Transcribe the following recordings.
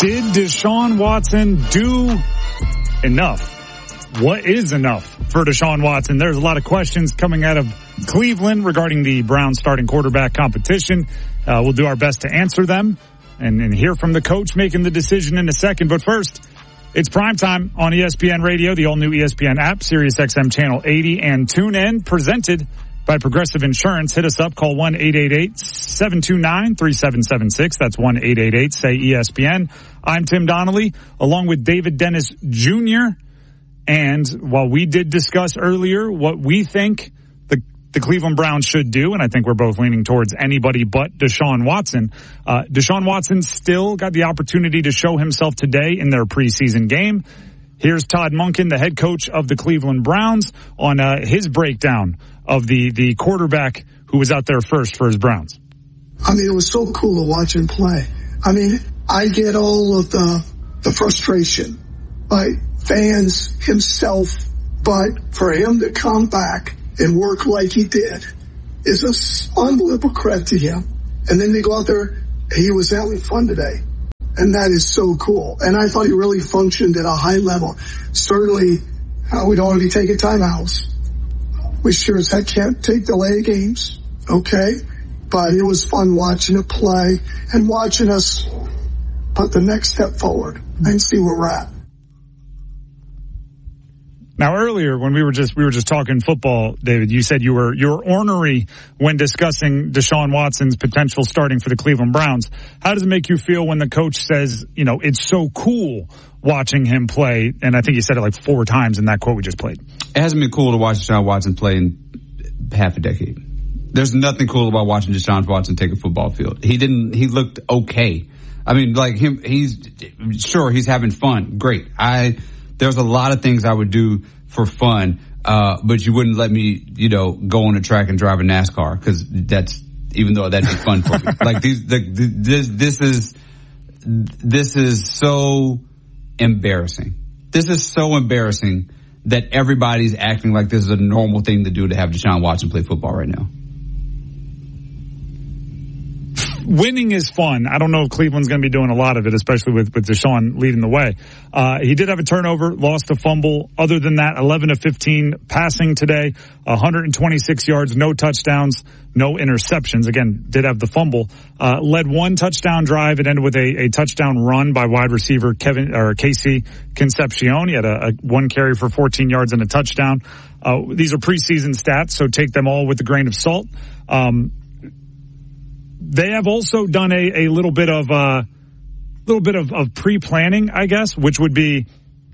Did Deshaun Watson do enough? What is enough for Deshaun Watson? There's a lot of questions coming out of Cleveland regarding the Browns starting quarterback competition. We'll do our best to answer them and hear from the coach making the decision in a second. But first, it's primetime on ESPN Radio, the all-new ESPN app, Sirius XM Channel 80, and TuneIn, presented by Progressive Insurance. Hit us up, call 1-888-729-3776. That's 1-888-SAY-ESPN. I'm Tim Donnelly, along with David Dennis Jr., and while we did discuss earlier what we think the Cleveland Browns should do, and I think we're both leaning towards anybody but Deshaun Watson, Deshaun Watson still got the opportunity to show himself today in their preseason game. Here's Todd Monken, the head coach of the Cleveland Browns, on his breakdown of the quarterback who was out there first for his Browns. I mean, it was so cool to watch him play. I mean, I get all of the frustration by fans, himself, but for him to come back and work like he did is an unbelievable credit to him. And then they go out there, he was having fun today. And that is so cool. And I thought he really functioned at a high level. Certainly, we don't want to be taking timeouts. We sure as heck can't take delay games, okay? But it was fun watching it play and watching us put the next step forward and see where we're at. Now, earlier when we were just talking football, David, you said you were ornery when discussing Deshaun Watson's potential starting for the Cleveland Browns. How does it make you feel when the coach says, you know, it's so cool watching him play? And I think he said it like 4 times in that quote we just played. It hasn't been cool to watch Deshaun Watson play in half a decade. There's nothing cool about watching Deshaun Watson take a football field. He looked okay. I mean, like he's having fun. Great. There's a lot of things I would do for fun, but you wouldn't let me, go on a track and drive a NASCAR, because even though that'd be fun for me. Like this is so embarrassing. This is so embarrassing that everybody's acting like this is a normal thing to do, to have Deshaun Watson play football right now. Winning is fun. I don't know if Cleveland's going to be doing a lot of it, especially with Deshaun leading the way. He did have a turnover, lost a fumble. Other than that, 11 of 15 passing today, 126 yards, no touchdowns, no interceptions. Again, did have the fumble. Led 1 touchdown drive. It ended with a touchdown run by wide receiver Casey Concepcion. He had a 1 carry for 14 yards and a touchdown. These are preseason stats, so take them all with a grain of salt. They have also done a little bit of pre-planning, I guess, which would be,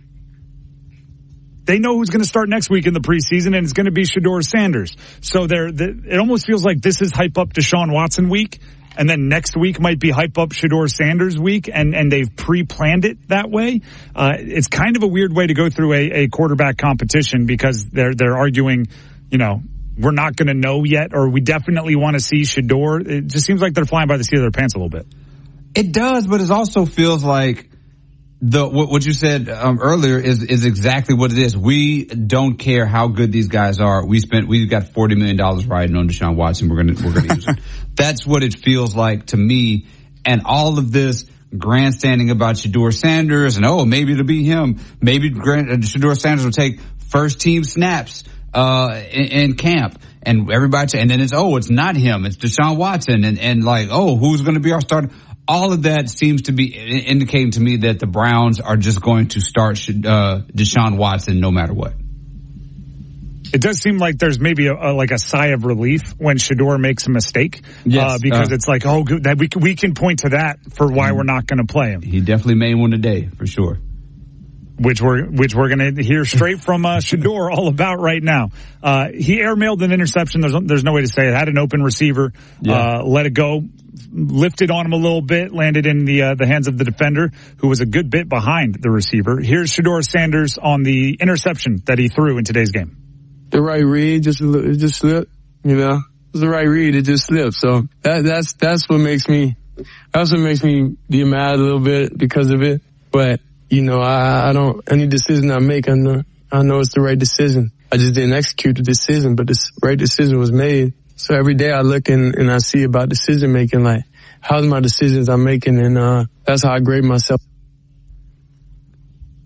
they know who's going to start next week in the preseason, and it's going to be Shedeur Sanders. So it almost feels like this is hype up Deshaun Watson week, and then next week might be hype up Shedeur Sanders week, and they've pre-planned it that way. It's kind of a weird way to go through a quarterback competition, because they're arguing, we're not going to know yet, or we definitely want to see Shedeur. It just seems like they're flying by the seat of their pants a little bit. It does, but it also feels like what you said earlier is exactly what it is. We don't care how good these guys are. We've got $40 million riding on Deshaun Watson. We're gonna use it. That's what it feels like to me. And all of this grandstanding about Shedeur Sanders, and maybe it'll be him. Maybe Shedeur Sanders will take first team snaps in camp, and everybody, and then it's not him, it's Deshaun Watson, and who's going to be our starter? All of that seems to be indicating to me that the Browns are just going to start Deshaun Watson no matter what. It does seem like there's maybe a sigh of relief when Shedeur makes a mistake, yes, because it's like, good, that we can point to that for why we're not going to play him. He definitely made one today, for sure. Which we're going to hear straight from Shedeur all about right now. He airmailed an interception. There's no way to say it. Had an open receiver, let it go, lifted on him a little bit, landed in the hands of the defender, who was a good bit behind the receiver. Here's Shedeur Sanders on the interception that he threw in today's game. The right read, it just slipped. It was the right read, it just slipped. So that's what makes me be mad a little bit because of it, but. I don't, any decision I make, I know it's the right decision. I just didn't execute the decision, but the right decision was made. So every day I look and I see about decision making, like, how's my decisions I'm making, and that's how I grade myself.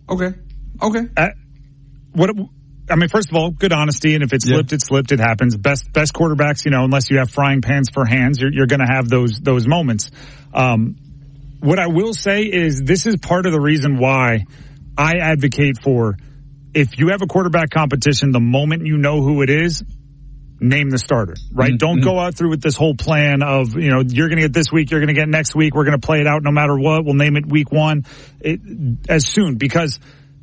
Okay. First of all, good honesty, and if it slipped, it slipped. It happens. Best quarterbacks, unless you have frying pans for hands, you're going to have those moments. What I will say is this is part of the reason why I advocate for, if you have a quarterback competition, the moment you know who it is, name the starter, right? Mm-hmm. Don't go out through with this whole plan of, you're going to get this week, you're going to get next week, we're going to play it out no matter what. We'll name it week 1 as soon, because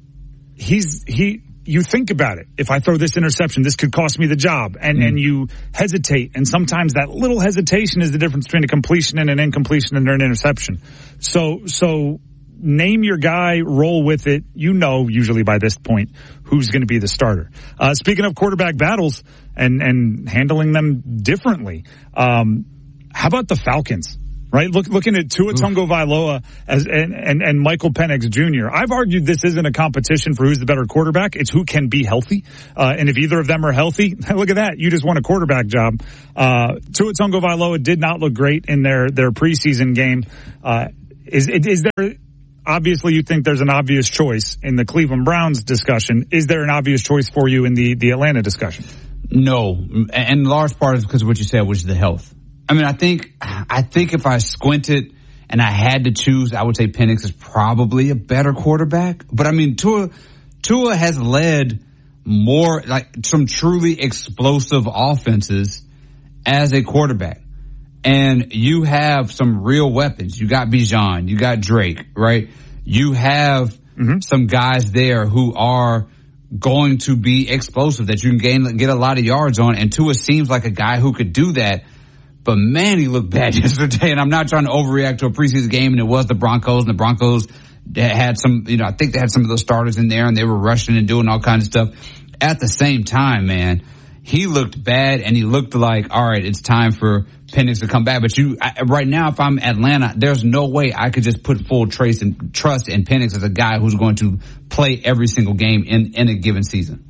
you think about it. If I throw this interception, this could cost me the job. And you hesitate. And sometimes that little hesitation is the difference between a completion and an incompletion and an interception. So name your guy, roll with it. Usually by this point, who's going to be the starter. Speaking of quarterback battles and handling them differently, how about the Falcons? Right, looking at Tua Tagovailoa and Michael Penix Jr. I've argued this isn't a competition for who's the better quarterback. It's who can be healthy. And if either of them are healthy, look at that. You just won a quarterback job. Tua Tagovailoa did not look great in their preseason game. Is there, obviously you think there's an obvious choice in the Cleveland Browns discussion. Is there an obvious choice for you in the Atlanta discussion? No. And large part is because of what you said, which is the health. I think if I squinted and I had to choose, I would say Penix is probably a better quarterback. But Tua has led more, some truly explosive offenses as a quarterback. And you have some real weapons. You got Bijan, you got Drake, right? You have some guys there who are going to be explosive that you can get a lot of yards on. And Tua seems like a guy who could do that. But man, he looked bad yesterday, and I'm not trying to overreact to a preseason game, and it was the Broncos, and the Broncos had some, I think they had some of those starters in there, and they were rushing and doing all kinds of stuff. At the same time, man, he looked bad, and he looked like, all right, it's time for Penix to come back. But right now, if I'm Atlanta, there's no way I could just put full trust in Penix as a guy who's going to play every single game in a given season.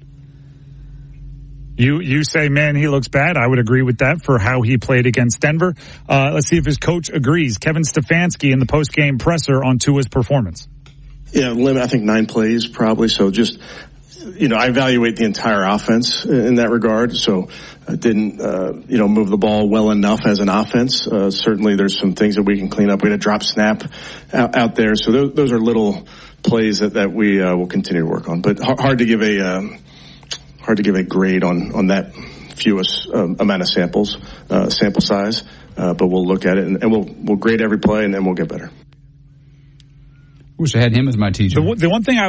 You say, man, he looks bad. I would agree with that for how he played against Denver. Let's see if his coach agrees. Kevin Stefanski in the post-game presser on Tua's performance. Yeah, limit, I think 9 plays probably. So just, I evaluate the entire offense in that regard. So I didn't, move the ball well enough as an offense. Certainly there's some things that we can clean up. We had a drop snap out there. So those are little plays that we will continue to work on. But hard to give a grade on that fewest amount of sample size, but we'll look at it and we'll grade every play and then we'll get better. Wish I had him as my teacher. The one thing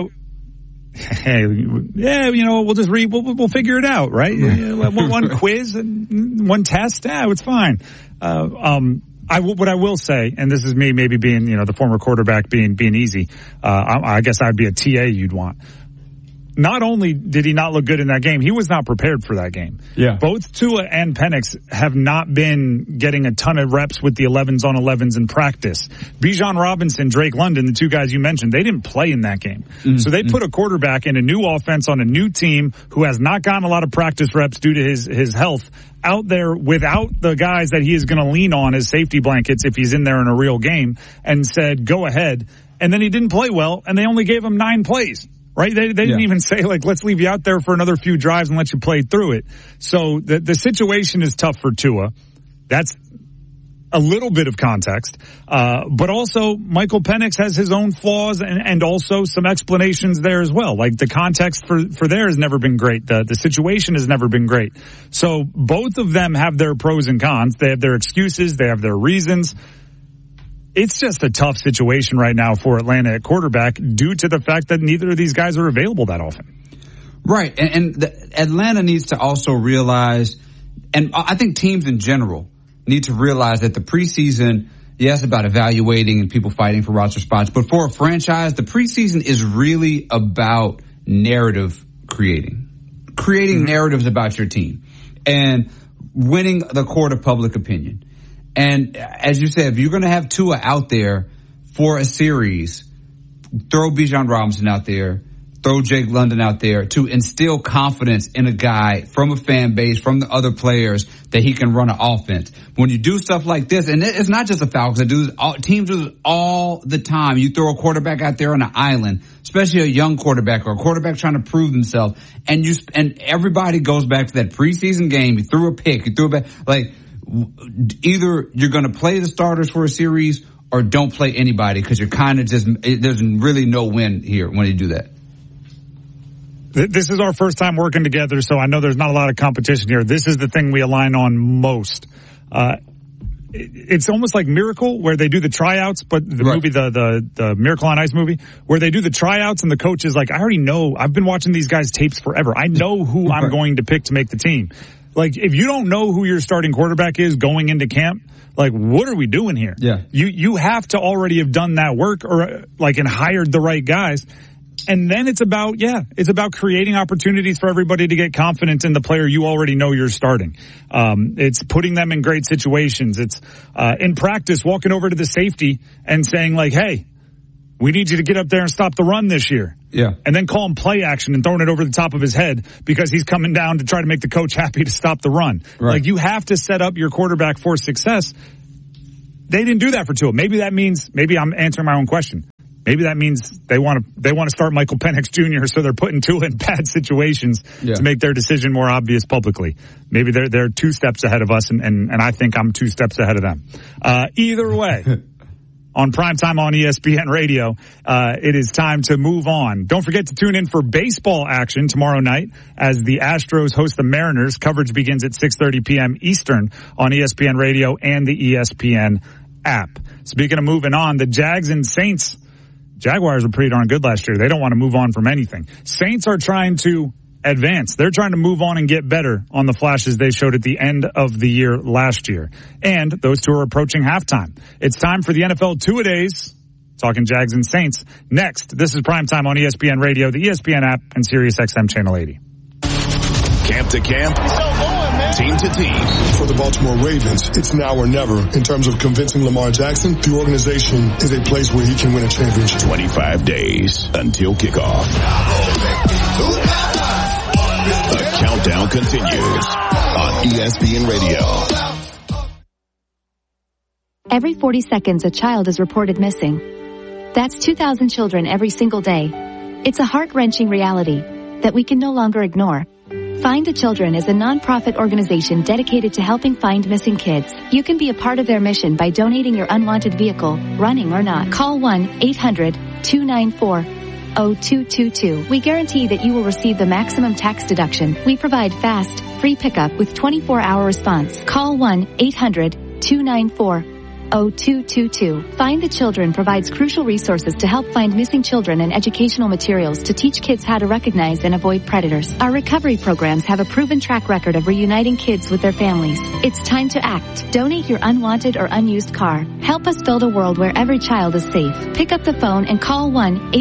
we'll just we'll figure it out, right? One quiz and one test, it's fine. What I will say, and this is me maybe being, the former quarterback being easy, I guess I'd be a TA you'd want. Not only did he not look good in that game, he was not prepared for that game. Yeah. Both Tua and Penix have not been getting a ton of reps with the 11s on 11s in practice. Bijan Robinson, Drake London, the two guys you mentioned, they didn't play in that game. Mm-hmm. So they put a quarterback in a new offense on a new team who has not gotten a lot of practice reps due to his health out there without the guys that he is going to lean on as safety blankets if he's in there in a real game, and said, go ahead. And then he didn't play well, and they only gave him 9 plays. Right? They didn't even say, let's leave you out there for another few drives and let you play through it. So the situation is tough for Tua. That's a little bit of context. But also Michael Penix has his own flaws and also some explanations there as well. Like the context for there has never been great. The situation has never been great. So both of them have their pros and cons. They have their excuses. They have their reasons. It's just a tough situation right now for Atlanta at quarterback due to the fact that neither of these guys are available that often. Right. And Atlanta needs to also realize, and I think teams in general need to realize that the preseason, yes, about evaluating and people fighting for roster spots, but for a franchise, the preseason is really about narrative creating narratives about your team and winning the court of public opinion. And as you said, if you're going to have Tua out there for a series, throw Bijan Robinson out there, throw Jake London out there to instill confidence in a guy from a fan base, from the other players, that he can run an offense. When you do stuff like this, and it's not just the Falcons, teams do this all the time. You throw a quarterback out there on an island, especially a young quarterback or a quarterback trying to prove themselves, and everybody goes back to that preseason game. You threw a pick, you threw it back. Like, either you're going to play the starters for a series or don't play anybody, because you're kind of there's really no win here when you do that. This is our first time working together, so I know there's not a lot of competition here. This is the thing we align on most. It's almost like Miracle, where they do the tryouts, but the movie, the Miracle on Ice movie, where they do the tryouts and the coach is like, I already know, I've been watching these guys' tapes forever. I know who I'm going to pick to make the team. Like, if you don't know who your starting quarterback is going into camp, like, what are we doing here? Yeah. You have to already have done that work and hired the right guys. And then it's about creating opportunities for everybody to get confident in the player you already know you're starting. It's putting them in great situations. It's, in practice, walking over to the safety and saying, like, hey, we need you to get up there and stop the run this year. Yeah. And then call him play action and throwing it over the top of his head because he's coming down to try to make the coach happy to stop the run. Right. Like, you have to set up your quarterback for success. They didn't do that for Tua. Maybe I'm answering my own question. Maybe that means they want to start Michael Penix Jr. so they're putting Tua in bad situations to make their decision more obvious publicly. Maybe they're 2 steps ahead of us, and I think I'm 2 steps ahead of them. Either way, on Primetime on ESPN Radio, it is time to move on. Don't forget to tune in for baseball action tomorrow night as the Astros host the Mariners. Coverage begins at 6:30 p.m. Eastern on ESPN Radio and the ESPN app. Speaking of moving on, the Jags and Saints. Jaguars were pretty darn good last year. They don't want to move on from anything. Saints are trying to advance. They're trying to move on and get better on the flashes they showed at the end of the year last year. And those two are approaching halftime. It's time for the NFL Two-A-Days. Talking Jags and Saints. Next, this is Primetime on ESPN Radio, the ESPN app, and SiriusXM Channel 80. Camp to camp, team to team. For the Baltimore Ravens, it's now or never. In terms of convincing Lamar Jackson, the organization is a place where he can win a championship. 25 days until kickoff. The countdown continues on ESPN Radio. Every 40 seconds, a child is reported missing. That's 2,000 children every single day. It's a heart-wrenching reality that we can no longer ignore. Find the Children is a non-profit organization dedicated to helping find missing kids. You can be a part of their mission by donating your unwanted vehicle, running or not. Call 1-800-294-0222. We guarantee that you will receive the maximum tax deduction. We provide fast, free pickup with 24-hour response. Call 1-800-294-0222. Find the Children provides crucial resources to help find missing children and educational materials to teach kids how to recognize and avoid predators. Our recovery programs have a proven track record of reuniting kids with their families. It's time to act. Donate your unwanted or unused car. Help us build a world where every child is safe. Pick up the phone and call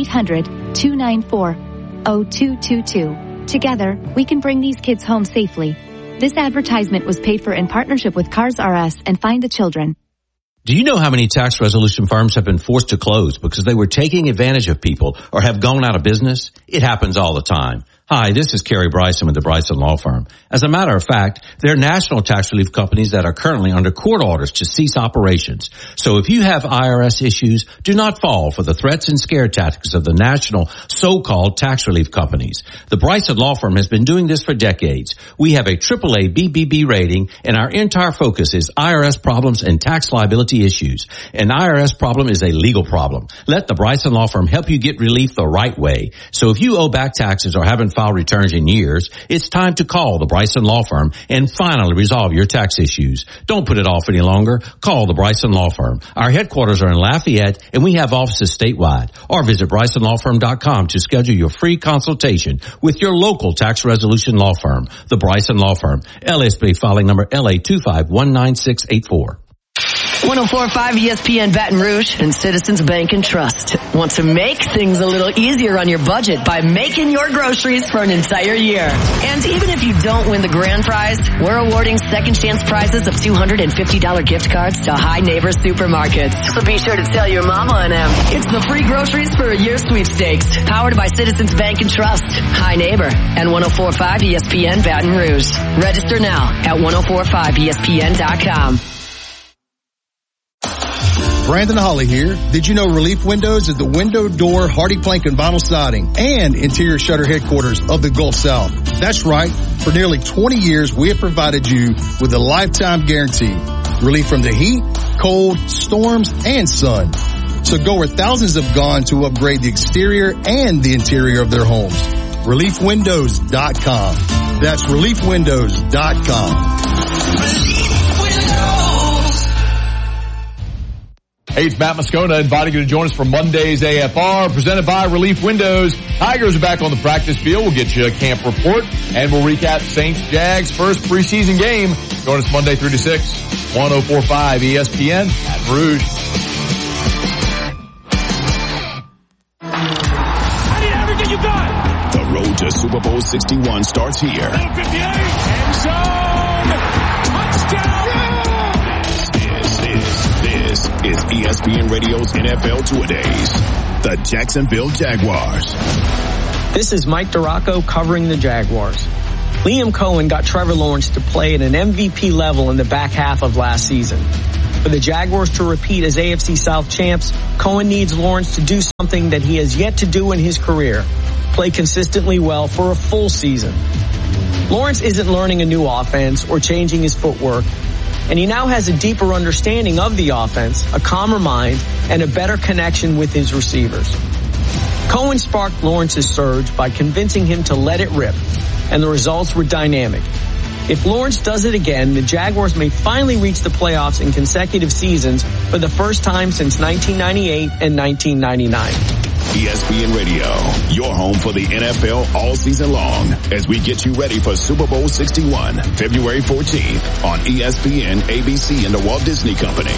1-800-294-0222. Together, we can bring these kids home safely. This advertisement was paid for in partnership with Cars R Us and Find the Children. Do you know how many tax resolution firms have been forced to close because they were taking advantage of people or have gone out of business? It happens all the time. Hi, this is Kerry Bryson with the Bryson Law Firm. As a matter of fact, there are national tax relief companies that are currently under court orders to cease operations. So if you have IRS issues, do not fall for the threats and scare tactics of the national so-called tax relief companies. The Bryson Law Firm has been doing this for decades. We have a AAA BBB rating, and our entire focus is IRS problems and tax liability issues. An IRS problem is a legal problem. Let the Bryson Law Firm help you get relief the right way. So if you owe back taxes or haven't filed returns in years, it's time to call the Bryson Law Firm and finally resolve your tax issues. Don't put it off any longer. Call the Bryson Law Firm. Our headquarters are in Lafayette, and we have offices statewide. Or visit BrysonLawFirm.com to schedule your free consultation with your local tax resolution law firm. The Bryson Law Firm. LSB filing number LA 2519684. 104.5 ESPN Baton Rouge and Citizens Bank and Trust want to make things a little easier on your budget by making your groceries for an entire year. And even if you don't win the grand prize, we're awarding second chance prizes of $250 gift cards to High Neighbor Supermarkets. So be sure to tell your mama and them. It's the free groceries for a year sweepstakes, powered by Citizens Bank and Trust, High Neighbor, and 104.5 ESPN Baton Rouge. Register now at 1045ESPN.com. Brandon Holly here. Did you know Relief Windows is the window, door, hardy plank, and vinyl siding and interior shutter headquarters of the Gulf South? That's right. For nearly 20 years, we have provided you with a lifetime guarantee. Relief from the heat, cold, storms, and sun. So go where thousands have gone to upgrade the exterior and the interior of their homes. ReliefWindows.com. That's ReliefWindows.com. Hey, it's Matt Moscona inviting you to join us for Monday's AFR, presented by Relief Windows. Tigers are back on the practice field. We'll get you a camp report, and we'll recap Saints-Jags' first preseason game. Join us Monday 3 to 6, 104.5 ESPN, Baton Rouge. I need everything you got. The road to Super Bowl 61 starts here. 58, end zone, touchdown. This is ESPN Radio's NFL Two-A-Days. The Jacksonville Jaguars. This is Mike Duraco covering the Jaguars. Liam Cohen got Trevor Lawrence to play at an MVP level in the back half of last season. For the Jaguars to repeat as AFC South champs, Cohen needs Lawrence to do something that he has yet to do in his career: play consistently well for a full season. Lawrence isn't learning a new offense or changing his footwork, and he now has a deeper understanding of the offense, a calmer mind, and a better connection with his receivers. Cohen sparked Lawrence's surge by convincing him to let it rip, and the results were dynamic. If Lawrence does it again, the Jaguars may finally reach the playoffs in consecutive seasons for the first time since 1998 and 1999. ESPN Radio, your home for the NFL all season long, as we get you ready for Super Bowl 61, February 14th on ESPN, ABC, and the Walt Disney Company.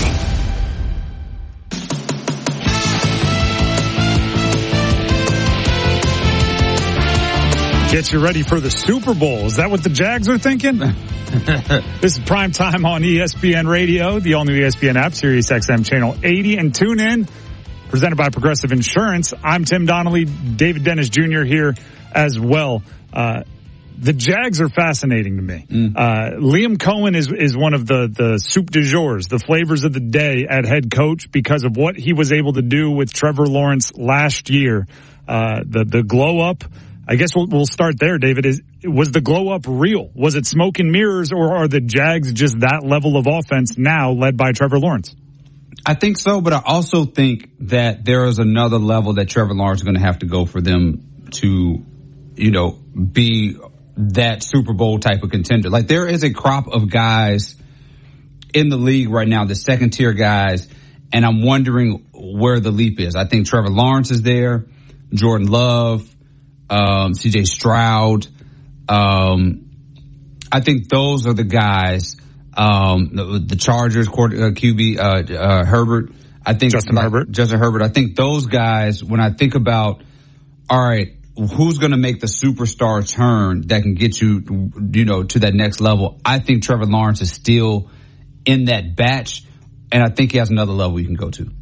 Get you ready for the Super Bowl. Is that what the Jags are thinking? This is prime time on ESPN Radio, the all-new ESPN app, Sirius XM Channel 80, and tune in. Presented by Progressive Insurance. I'm Tim Donnelly, David Dennis Jr. here as well. The Jags are fascinating to me. Liam Cohen is one of the soup du jours, the flavors of the day at head coach, because of what he was able to do with Trevor Lawrence last year. The glow up, I guess we'll start there, David. Was the glow up real? Was it smoke and mirrors, or are the Jags just that level of offense now led by Trevor Lawrence? I think so, but I also think that there is another level that Trevor Lawrence is going to have to go for them to, be that Super Bowl type of contender. Like, there is a crop of guys in the league right now, the second tier guys, and I'm wondering where the leap is. I think Trevor Lawrence is there, Jordan Love, CJ Stroud. I think those are the guys. The Chargers QB, Herbert. I think Justin Herbert. I think those guys, when I think about, all right, who's going to make the superstar turn that can get you, to that next level? I think Trevor Lawrence is still in that batch, and I think he has another level you can go to.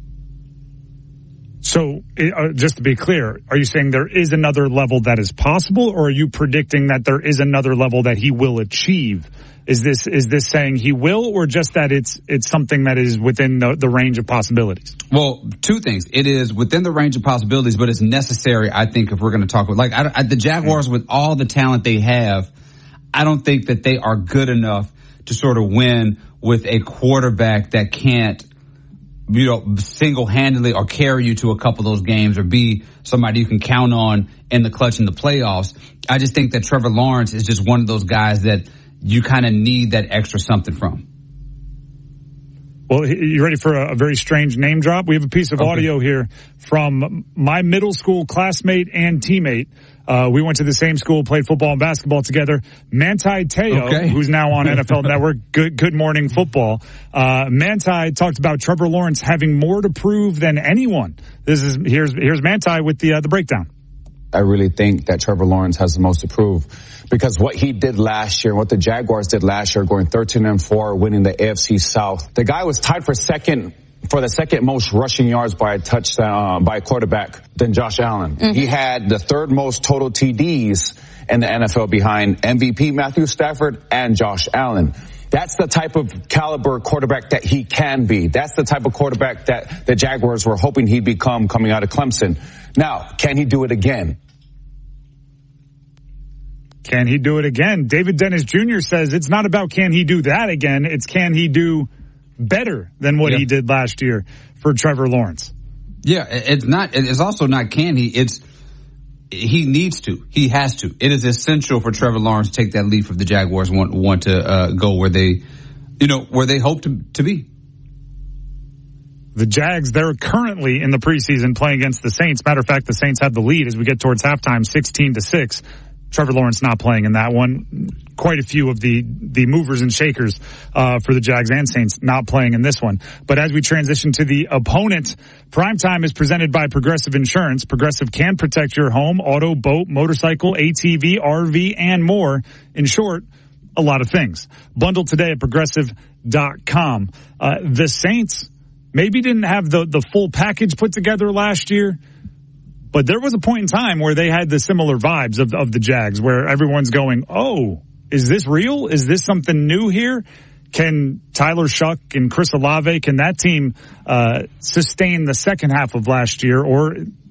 So, just to be clear, are you saying there is another level that is possible, or are you predicting that there is another level that he will achieve? Is this saying he will, or just that it's something that is within the range of possibilities? Well, two things. It is within the range of possibilities, but it's necessary, I think, if we're going to talk about, the Jaguars, with all the talent they have, I don't think that they are good enough to sort of win with a quarterback that can't, single-handedly or carry you to a couple of those games or be somebody you can count on in the clutch in the playoffs. I just think that Trevor Lawrence is just one of those guys that you kind of need that extra something from. Well, you ready for a very strange name drop? We have a piece of audio here from my middle school classmate and teammate. We went to the same school, played football and basketball together. Manti Te'o, who's now on NFL Network, Good Morning Football. Manti talked about Trevor Lawrence having more to prove than anyone. Here's Manti with the breakdown. I really think that Trevor Lawrence has the most to prove because what he did last year, what the Jaguars did last year, going 13-4, winning the AFC South. The guy was tied for the second most rushing yards by a touchdown by a quarterback than Josh Allen. Mm-hmm. He had the third most total TDs in the NFL behind MVP Matthew Stafford and Josh Allen. That's the type of caliber quarterback that he can be. That's the type of quarterback that the Jaguars were hoping he'd become coming out of Clemson. Now, can he do it again? Can he do it again? David Dennis Jr. says it's not about can he do that again. It's can he do better than what he did last year for Trevor Lawrence. Yeah, it's also not can he. He needs to. He has to. It is essential for Trevor Lawrence to take that leap if the Jaguars want to go where they hope to be. The Jags, they're currently in the preseason playing against the Saints. Matter of fact, the Saints have the lead as we get towards halftime, 16-6. Trevor Lawrence not playing in that one. Quite a few of the movers and shakers for the Jags and Saints not playing in this one. But as we transition to the opponent, Primetime is presented by Progressive Insurance. Progressive can protect your home, auto, boat, motorcycle, ATV, RV, and more. In short, a lot of things. Bundle today at Progressive.com. The Saints maybe didn't have the full package put together last year, but there was a point in time where they had the similar vibes of the Jags, where everyone's going, oh, is this real? Is this something new here? Can Tyler Shuck and Chris Olave, can that team sustain the second half of last year, or